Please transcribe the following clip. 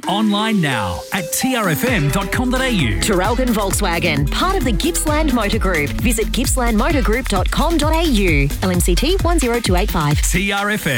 Online now at trfm.com.au. Traralgon Volkswagen, part of the Gippsland Motor Group. Visit gippslandmotorgroup.com.au. LMCT 10285. TRFM.